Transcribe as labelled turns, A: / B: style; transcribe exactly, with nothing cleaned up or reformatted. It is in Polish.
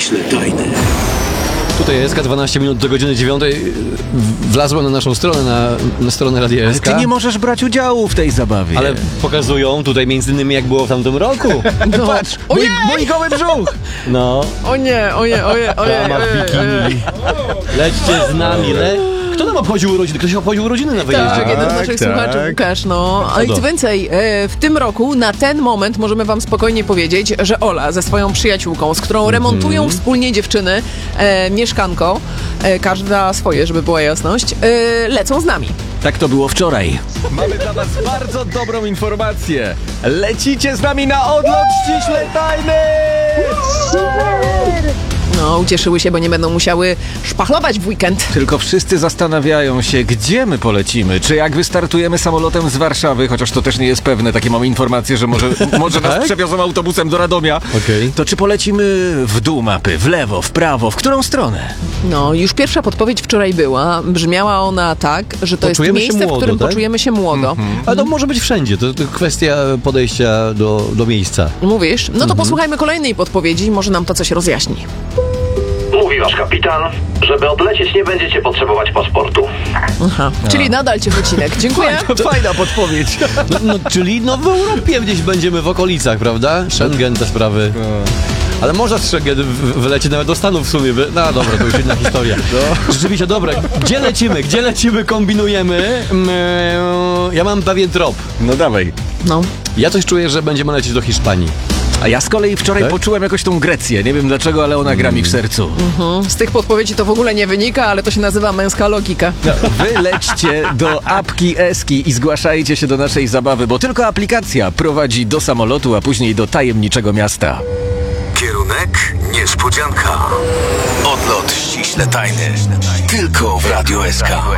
A: ściśle tajny.
B: Tutaj jest dwanaście minut do godziny dziewiątej. Wlazłem na naszą stronę, na, na stronę Radia S K.
C: Ty nie możesz brać udziału w tej zabawie.
B: Ale pokazują tutaj między innymi, jak było w tamtym roku.
C: No. Patrz, mój, mój goły brzuch!
B: No.
D: O nie, o nie, o nie, o nie,
B: Dama w
D: o nie, o nie.
B: bikini. Lećcie z nami, le... Kto nam obchodził urodziny? Ktoś obchodził urodziny na wyjeździe.
D: Tak, jeden z
C: Tak,
D: naszych
C: tak.
D: słuchaczy, Łukasz, no. A i co więcej, e, w tym roku, na ten moment możemy wam spokojnie powiedzieć, że Ola ze swoją przyjaciółką, z którą remontują
B: Mhm.
D: wspólnie dziewczyny e, mieszkanko, e, każda swoje, żeby była jasność, e, lecą z nami.
C: Tak to było wczoraj. Mamy dla was bardzo dobrą informację. Lecicie z nami na odlot ściśle tajny!
D: No, ucieszyły się, bo nie będą musiały szpachlować w weekend.
C: Tylko wszyscy zastanawiają się, gdzie my polecimy. Czy jak wystartujemy samolotem z Warszawy, chociaż to też nie jest pewne, takie mamy informacje, że może, może nas przewiozą autobusem do Radomia.
B: Okej.
C: To czy polecimy w dół mapy, w lewo, w prawo, w którą stronę?
D: No, już pierwsza podpowiedź wczoraj była. Brzmiała ona tak, że to
B: Poczujemy się
D: jest miejsce,
B: młodo,
D: w którym
B: tak?
D: poczujemy się młodo.
B: Ale to może być wszędzie. To, to kwestia podejścia do, do miejsca.
D: Mówisz? No to posłuchajmy kolejnej podpowiedzi, może nam to coś rozjaśni.
E: Mówi wasz kapitan, żeby odlecieć nie będziecie potrzebować paszportu.
D: Aha. Czyli nadal Ciechocinek. Dziękuję.
C: To fajna podpowiedź.
B: No, no, czyli no w Europie gdzieś będziemy w okolicach, prawda? Schengen, te sprawy. Ale można z Schengen w- wylecieć nawet do Stanów w sumie. By... No dobra, to już inna historia. Rzeczywiście, dobra. Gdzie lecimy? Gdzie lecimy? Kombinujemy. Mm, ja mam pewien trop.
C: No dawaj.
D: No.
B: Ja coś czuję, że będziemy lecieć do Hiszpanii.
C: A ja z kolei wczoraj
B: Tak?
C: poczułem jakoś tą Grecję. Nie wiem dlaczego, ale ona gra mi w sercu.
D: Z tych podpowiedzi to w ogóle nie wynika, ale to się nazywa męska logika.
C: Wy lećcie do apki Eski i zgłaszajcie się do naszej zabawy, bo tylko aplikacja prowadzi do samolotu, a później do tajemniczego miasta.
A: Kierunek niespodzianka. Odlot ściśle tajny. Tylko w Radiu S K.